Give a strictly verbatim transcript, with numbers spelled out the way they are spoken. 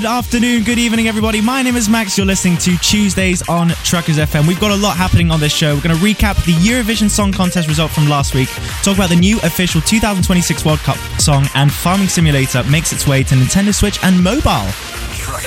Good afternoon, good evening, everybody. My name is Max. You're listening to Tuesdays on Truckers F M. We've got a lot happening on this show. We're going to recap the Eurovision Song Contest result from last week, talk about the new official two thousand twenty-six World Cup song, and Farming Simulator makes its way to Nintendo Switch and mobile.